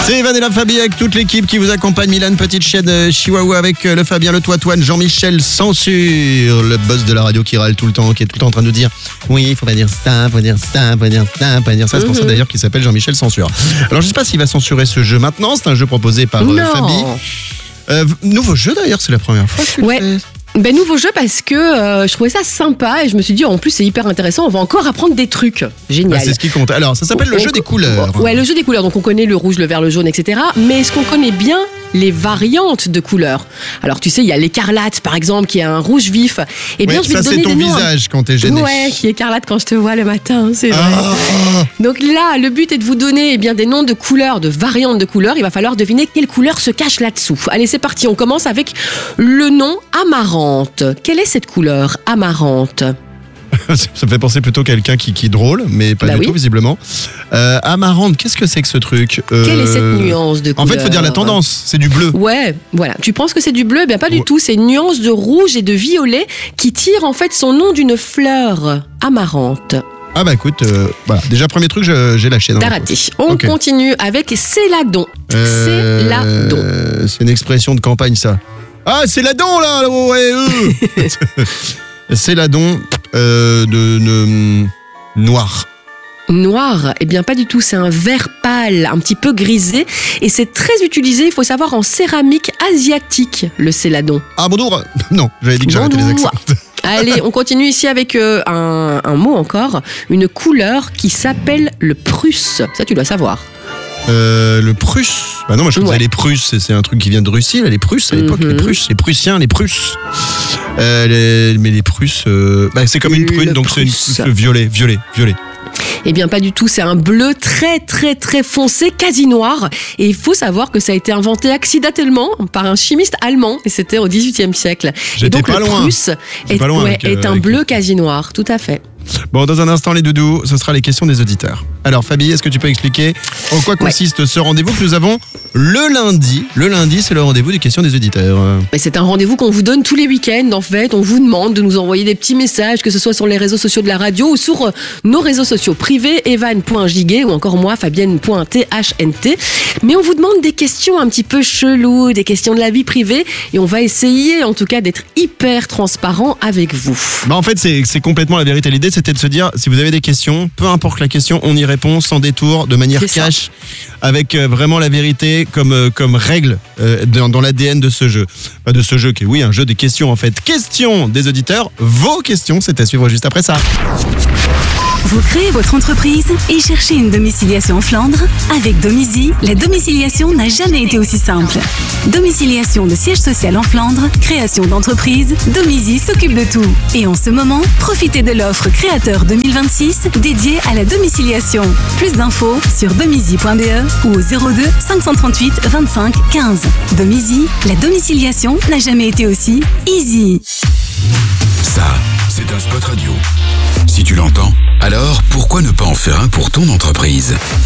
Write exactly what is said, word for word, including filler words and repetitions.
C'est Evan et la Fabi avec toute l'équipe qui vous accompagne. Milan, petite chienne euh, chihuahua avec euh, le Fabien, le Toitouane, Jean-Michel Censure, le boss de la radio qui râle tout le temps, qui est tout le temps en train de nous dire oui, il faut pas dire ça, faut dire ça, faut dire ça, faut dire ça. C'est pour ça d'ailleurs qu'il s'appelle Jean-Michel Censure. Alors je sais pas s'il va censurer ce jeu maintenant, c'est un jeu proposé par euh, Fabi. Euh, nouveau jeu d'ailleurs, c'est la première fois que tu ouais. le fais. Ben, nouveau jeu parce que euh, je trouvais ça sympa et je me suis dit en plus c'est hyper intéressant, on va encore apprendre des trucs. Génial. Bah, c'est ce qui compte. Alors ça s'appelle le on, jeu des couleurs. Ouais, le jeu des couleurs. Donc on connaît le rouge, le vert, le jaune, et cetera. Mais est-ce qu'on connaît bien les variantes de couleurs? Alors tu sais, il y a l'écarlate par exemple qui est un rouge vif. Et bien ouais, je vais ça te donner c'est ton des noms. visage quand t'es gêné. Ouais, qui est écarlate quand je te vois le matin, c'est vrai. Ah. Donc là, le but est de vous donner eh bien, des noms de couleurs, de variantes de couleurs. Il va falloir deviner quelle couleur se cache là-dessous. Allez, c'est parti. On commence avec le nom amarante. Quelle est cette couleur amarante? Ça me fait penser plutôt à quelqu'un qui, qui est drôle, mais pas bah du oui. tout visiblement. Euh, amarante, qu'est-ce que c'est que ce truc euh... Quelle est cette nuance de couleur? En fait, il faut dire la tendance, c'est du bleu. Ouais, voilà. Tu penses que c'est du bleu? Eh bien, pas du ouais. tout. C'est une nuance de rouge et de violet qui tire en fait son nom d'une fleur amarante. Ah bah écoute, euh, voilà. Déjà premier truc, je, j'ai lâché. T'as raté. On okay. continue avec céladon. Euh, céladon. C'est une expression de campagne ça. Ah, céladon là, ouais, euh. Céladon euh, de, de noir. Noir, eh bien pas du tout, c'est un vert pâle, un petit peu grisé et c'est très utilisé, il faut savoir, en céramique asiatique, le céladon. Ah bonjour. Non, j'avais dit que j'arrêtais les accents. Allez, on continue ici avec euh, un, un mot encore, une couleur qui s'appelle le prusse, ça tu dois savoir. Euh, le Prusse. Bah non, moi je faisais ouais. les Prusses, c'est un truc qui vient de Russie, là, les Prusses à l'époque, mm-hmm. les Prusses, les Prussiens, les Prusses. Euh, les, mais les Prusses, euh, bah, c'est comme une prune, le donc Prusse. C'est une violet, violet, violet. Eh bien pas du tout, c'est un bleu très très très foncé, quasi noir. Et il faut savoir que ça a été inventé accidentellement par un chimiste allemand, et c'était au dix-huitième siècle. J'étais et donc pas le loin. Prusse est, pas loin ouais, avec, est euh, un avec... bleu quasi noir, tout à fait. Bon, dans un instant, les doudous, ce sera les questions des auditeurs. Alors, Fabi, est-ce que tu peux expliquer en quoi consiste ouais. ce rendez-vous que nous avons le lundi? Le lundi, c'est le rendez-vous des questions des auditeurs. Mais c'est un rendez-vous qu'on vous donne tous les week-ends. En fait, on vous demande de nous envoyer des petits messages, que ce soit sur les réseaux sociaux de la radio ou sur nos réseaux sociaux privés, evan point jiguet ou encore moi, fabienne point t h n t. Mais on vous demande des questions un petit peu cheloues, des questions de la vie privée, et on va essayer, en tout cas, d'être hyper transparent avec vous. Bah en fait, c'est, c'est complètement la vérité. L'idée, c'était de se dire, si vous avez des questions, peu importe la question, on y répond sans détour, de manière c'est cash, ça. Avec euh, vraiment la vérité comme, euh, comme règle euh, dans, dans l'A D N de ce jeu. Pas de ce jeu qui est, oui, un jeu des questions en fait. Questions des auditeurs, vos questions, c'est à suivre juste après ça. Vous créez votre entreprise et cherchez une domiciliation en Flandre? Avec Domizy, la domiciliation n'a jamais été aussi simple. Domiciliation de siège social en Flandre, création d'entreprise, Domizy s'occupe de tout. Et en ce moment, profitez de l'offre Créateur deux mille vingt-six dédiée à la domiciliation. Plus d'infos sur domizy point b e ou au zéro deux cinq cent trente-huit vingt-cinq quinze. Domizy, la domiciliation n'a jamais été aussi easy. Ça, c'est un spot radio. Si tu l'entends, alors pourquoi ne pas en faire un pour ton entreprise ?